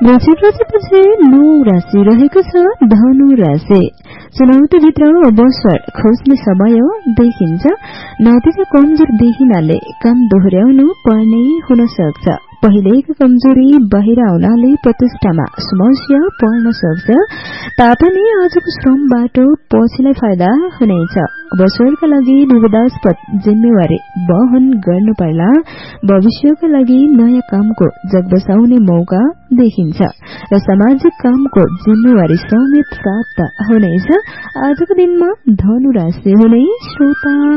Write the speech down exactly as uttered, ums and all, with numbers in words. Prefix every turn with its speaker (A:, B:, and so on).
A: वृश्चिक राशिपछि नौ राशि रहेको छ धनु राशि। चुनौतीभित्र अवसर खोज्ने समय देखिन्छ। नतिजा कमजोर देखिनाले काम दोहोर्याउनु पर्ने हुन सक्छ। पहिलेको कमजोरी बाहिर आउनाले प्रतिष्ठामा समस्या पर्न सक्छ। तापनि आजको श्रमबाट पछिलाई फाइदा हुनेछ। अवसरका लागि विवादास्पद जिम्मेवारी वहन गर्नु पर्ला। भविष्यका लागि नयाँ कामको जग बसाउने मौका देखिन्छ र सामाजिक कामको जिम्मेवारी समेत प्राप्त हुनेछ। आजको दिनमा धनु राशि हुने श्रोता।